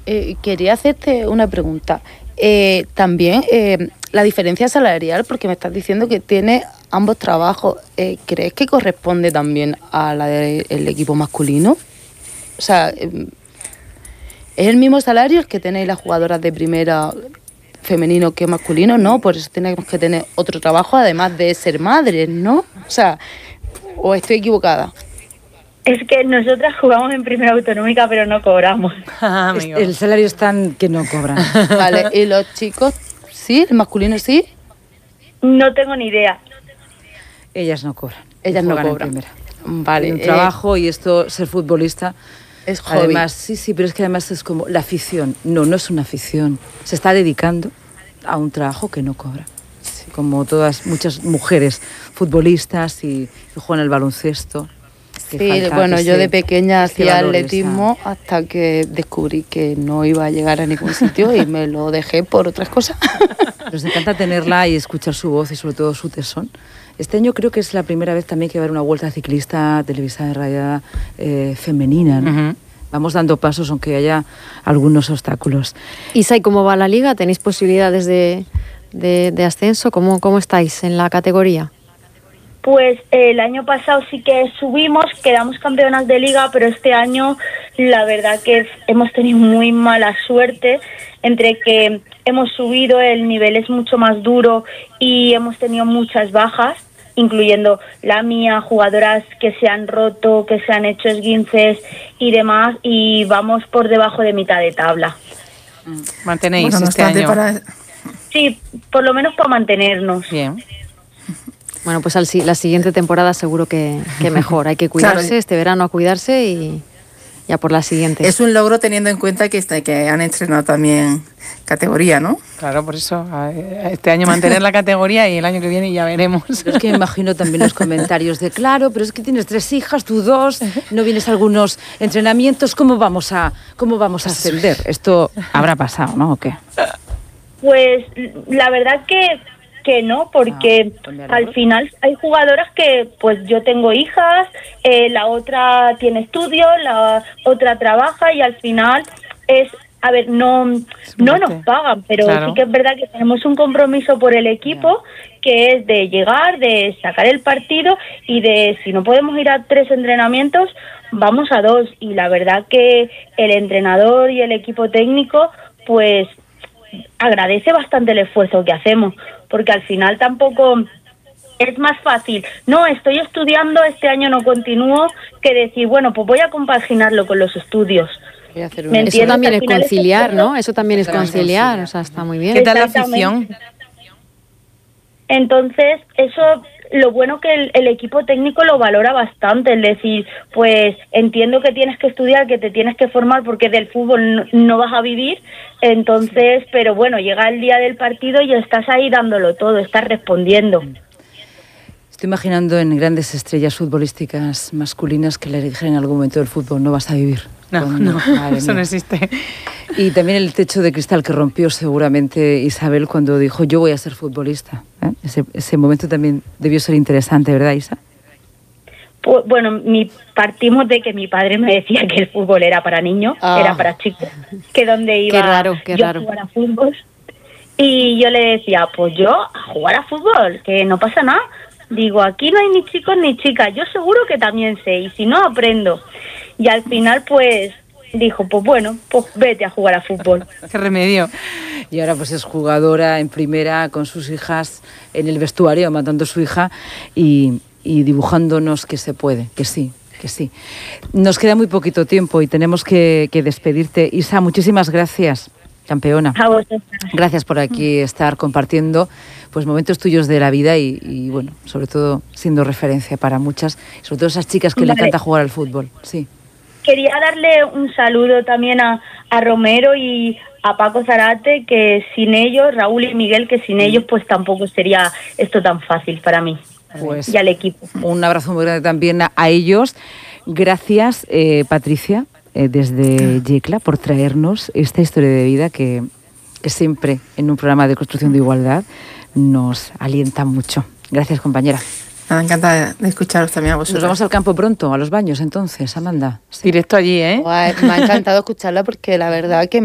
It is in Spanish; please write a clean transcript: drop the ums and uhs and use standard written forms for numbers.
Quería hacerte una pregunta. También la diferencia salarial, porque me estás diciendo que tiene ambos trabajos, ¿crees que corresponde también a la del equipo masculino? O sea, ¿es el mismo salario el que tenéis las jugadoras de primera femenino que masculino? No, por eso tenemos que tener otro trabajo además de ser madres, ¿no? O sea, ¿o estoy equivocada? Es que nosotras jugamos en primera autonómica, pero no cobramos. El salario es tan que no cobran. Vale, ¿y los chicos sí? ¿El masculino sí? No tengo ni idea. Ellas no cobran. Ellas no cobran. Vale. Un trabajo y esto, ser futbolista... Es hobby. Además, sí, pero es que además es como la afición. No es una afición. Se está dedicando a un trabajo que no cobra. Sí. Como muchas mujeres futbolistas y que juegan al baloncesto. Sí, bueno, yo de pequeña hacía atletismo hasta que descubrí que no iba a llegar a ningún sitio y me lo dejé por otras cosas. Nos encanta tenerla y escuchar su voz y sobre todo su tesón. Este año creo que es la primera vez también que va a haber una vuelta ciclista televisada de raya femenina, ¿no? Uh-huh. Vamos dando pasos aunque haya algunos obstáculos. Isa, ¿y cómo va la liga? ¿Tenéis posibilidades de ascenso? ¿Cómo estáis en la categoría? Pues el año pasado sí que subimos, quedamos campeonas de liga, pero este año la verdad que hemos tenido muy mala suerte, entre que hemos subido, el nivel es mucho más duro y hemos tenido muchas bajas, incluyendo la mía, jugadoras que se han roto, que se han hecho esguinces y demás, y vamos por debajo de mitad de tabla. ¿Mantenéis este año? Sí, por lo menos para mantenernos. Bien. Bueno, pues la siguiente temporada seguro que mejor. Hay que cuidarse, claro. Este verano a cuidarse y ya por la siguiente. Es un logro teniendo en cuenta que han entrenado también categoría, ¿no? Claro, por eso este año mantener la categoría y el año que viene ya veremos. Pero es que me imagino también los comentarios de claro, pero es que tienes 3 hijas, tú 2, no vienes a algunos entrenamientos, ¿cómo vamos a ascender? Esto habrá pasado, ¿no? ¿O qué? Pues la verdad que no, porque al final hay jugadoras que, pues yo tengo hijas, la otra tiene estudios, la otra trabaja y al final no nos pagan, pero claro. Sí que es verdad que tenemos un compromiso por el equipo que es de llegar, de sacar el partido y de, si no podemos ir a 3 entrenamientos, vamos a 2 y la verdad que el entrenador y el equipo técnico, pues agradece bastante el esfuerzo que hacemos, porque al final tampoco es más fácil, no, estoy estudiando, este año no continúo, que decir, bueno, pues voy a compaginarlo con los estudios. Eso también es conciliar, ¿no? Eso también es conciliar, o sea, está muy bien. ¿Qué tal la afición? Entonces, eso, lo bueno que el equipo técnico lo valora bastante, es decir, pues entiendo que tienes que estudiar, que te tienes que formar porque del fútbol no vas a vivir, entonces, pero bueno, llega el día del partido y estás ahí dándolo todo, estás respondiendo. Estoy imaginando en grandes estrellas futbolísticas masculinas que le dijeran en algún momento del fútbol, no vas a vivir. No, eso no existe. Y también el techo de cristal que rompió seguramente Isabel cuando dijo yo voy a ser futbolista. Ese momento también debió ser interesante, ¿verdad, Isa? Pues, bueno, partimos de que mi padre me decía que el fútbol era para niños, era para chicos, que donde iba yo a jugar a fútbol. Y yo le decía, pues yo a jugar a fútbol, que no pasa nada. Digo, aquí no hay ni chicos ni chicas, yo seguro que también sé, y si no, aprendo. Y al final, pues, dijo, pues bueno, pues vete a jugar a fútbol. ¡Qué remedio! Y ahora pues es jugadora en primera con sus hijas en el vestuario, matando a su hija y dibujándonos que se puede, que sí. Nos queda muy poquito tiempo y tenemos que despedirte. Isa, muchísimas gracias, campeona. A vosotros. Gracias por aquí estar compartiendo pues momentos tuyos de la vida y bueno, sobre todo siendo referencia para muchas, sobre todo esas chicas que le encanta jugar al fútbol. Sí. Quería darle un saludo también a Romero y a Paco Zarate, que sin ellos, Raúl y Miguel, que sin ellos pues tampoco sería esto tan fácil para mí. Pues, y al equipo. Un abrazo muy grande también a ellos. Gracias, Patricia, desde Yecla, por traernos esta historia de vida que siempre en un programa de construcción de igualdad nos alienta mucho. Gracias, compañera. Nada, encantada de escucharos también a vosotros. Nos vamos al campo pronto, a los baños entonces, Amanda. Sí. Directo allí, ¿eh? Me ha encantado escucharla porque la verdad que